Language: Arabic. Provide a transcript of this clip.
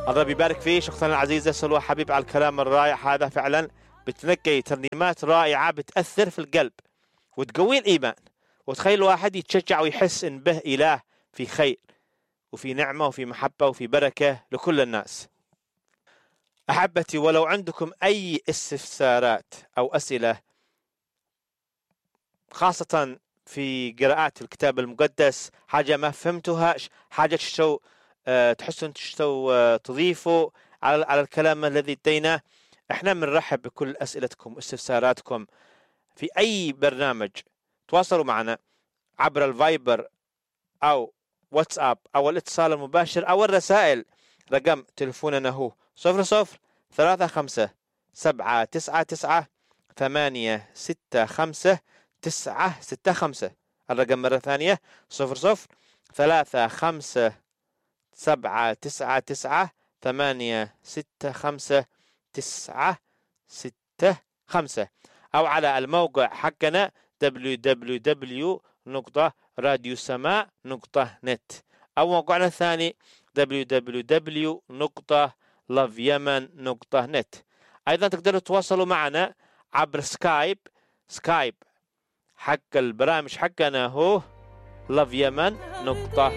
الله بيبارك فيك اختنا العزيزه سلوى حبيب على الكلام الرائع هذا. فعلا بتنقي ترنيمات رائعه بتاثر في القلب وتقوي الايمان، وتخلي الواحد يتشجع ويحس ان به اله في خير وفي نعمه وفي محبه وفي بركه لكل الناس. احبتي، ولو عندكم اي استفسارات او اسئله خاصه في قراءات الكتاب المقدس، حاجه ما فهمتوها، حاجه تحسون تضيفوا على الكلام الذي اديناه، احنا بنرحب بكل اسئلتكم واستفساراتكم في اي برنامج. تواصلوا معنا عبر الفايبر او واتساب او الاتصال المباشر او الرسائل. رقم تلفوننا هو 0035 799 865 965. الرقم مرة ثانية 0035 799 865 965، أو على الموقع حقنا www.radiosama.net، أو موقعنا الثاني www.loveyemen.net. أيضا تقدروا تتواصلوا معنا عبر سكايب حق البرامج حقنا هو loveyemen.net.